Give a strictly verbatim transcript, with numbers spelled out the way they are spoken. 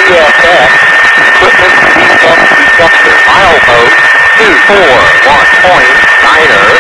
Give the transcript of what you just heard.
S X, equipment defect detector, milepost two four one point niner.